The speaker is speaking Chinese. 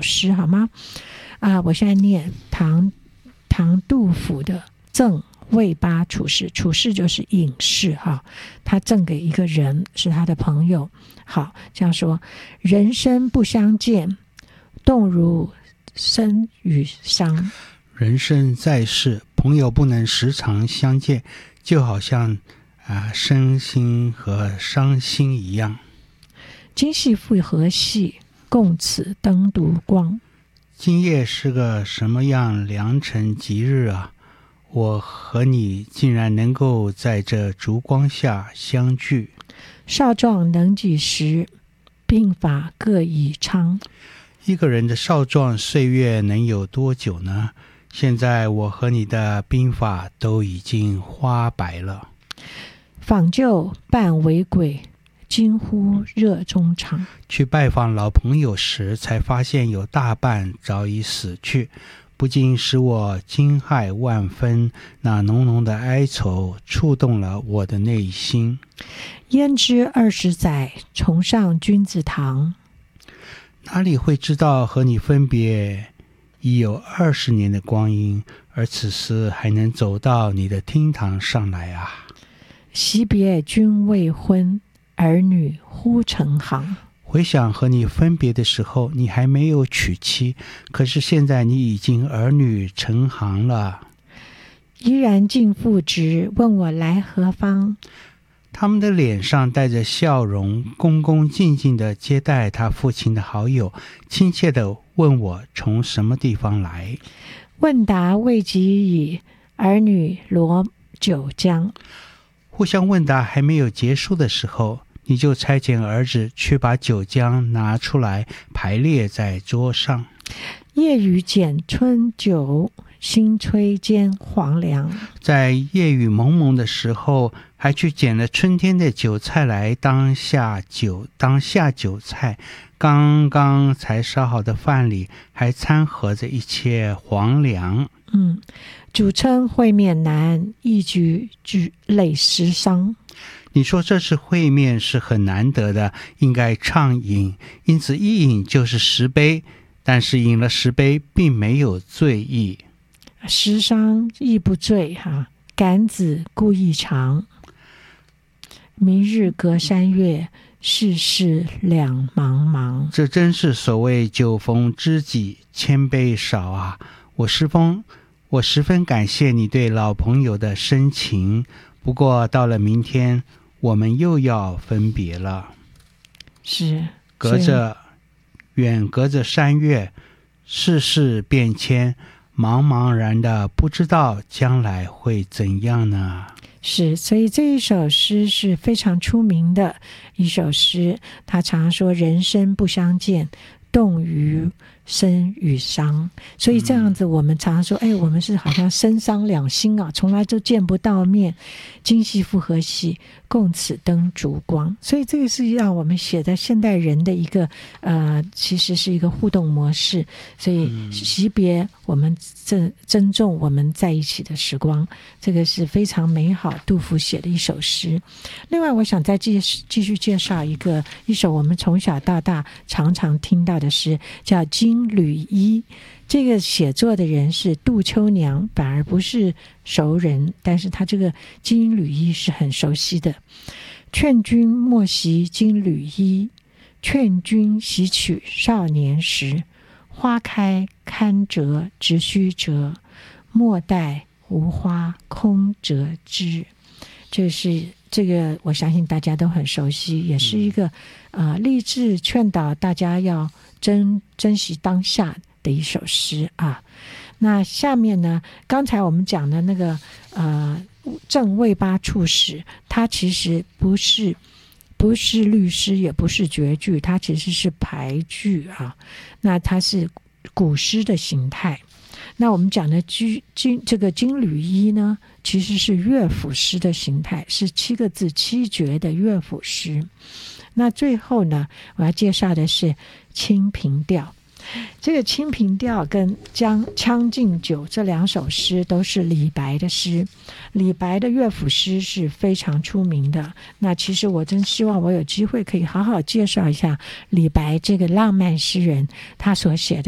诗好吗？我现在念唐杜甫的赠卫八处士，处士就是隐士哈，他赠给一个人，是他的朋友。好，这样说：人生不相见，动如参与商。 人生在世，朋友不能时常相见，就好像身心和伤心一样。 今夕复何夕，共此灯烛光。 今夜是个什么样良辰吉日啊！我和你竟然能够在这烛光下相聚。 少壮能几时，鬓发各已苍。 一个人的少壮岁月能有多久呢？现在我和你的鬓发都已经花白了。 访旧半为鬼，惊呼热衷肠。 去拜访老朋友时，才发现有大半早已死去，不禁使我惊骇万分，那浓浓的哀愁触动了我的内心。 焉知20载，重上君子堂。 哪里会知道和你分别已有20年的光阴，而此时还能走到你的厅堂上来啊！ 惜别君未婚，儿女忽成行。 回想和你分别的时候，你还没有娶妻，可是现在你已经儿女成行了。 依然敬父职，问我来何方。 他们的脸上带着笑容，恭恭敬敬地接待他父亲的好友，亲切地问我从什么地方来。 问答未及已，儿女罗酒浆。 互相问答还没有结束的时候，你就差遣儿子去把酒浆拿出来排列在桌上。 夜雨剪春酒，新炊煎黄粱。 在夜雨蒙蒙的时候，还去捡了春天的韭菜来当下酒菜。刚刚才烧好的饭里还掺和着一切黄粱。 主称会面难，一举累十觞。 你说这次会面是很难得的，应该畅饮，因此一饮就是10杯，但是饮了10杯并没有醉意。 十觞亦不醉哈，感子故意长。明日隔山月，世事两茫茫。 这真是所谓酒逢知己千杯少啊！我十分感谢你对老朋友的深情，不过到了明天我们又要分别了。 是远隔着山岳，世事变迁，茫茫然的不知道将来会怎样呢？ 是，所以这一首诗是非常出名的一首诗。他常说人生不相见，动于生与伤。所以这样子我们常说我们是好像生伤两心啊，从来都见不到面。今夕复何夕，共此灯烛光。所以这个是让我们写在现代人的一个其实是一个互动模式。所以惜别我们珍重我们在一起的时光，这个是非常美好杜甫写的一首诗。另外我想再继续介绍一首我们从小到大常常听到的诗，叫金缕衣。这个写作的人是杜秋娘，反而不是熟人，但是他这个金缕衣是很熟悉的。劝君莫惜金缕衣，劝君惜取少年时。花开堪折直须折，莫待无花空折枝。这个我相信大家都很熟悉，也是一个励志劝导大家要珍惜当下的一首诗啊。那下面呢，刚才我们讲的那个赠卫八处士，他其实不是律诗，也不是绝句，它其实是排句啊。那它是古诗的形态。那我们讲的这个金缕衣呢，其实是乐府诗的形态，是7个字7绝的乐府诗。那最后呢，我要介绍的是《清平调》。这个《清平调》跟《将进酒》这2首诗都是李白的诗。李白的乐府诗是非常出名的。那其实我真希望我有机会可以好好介绍一下李白这个浪漫诗人他所写的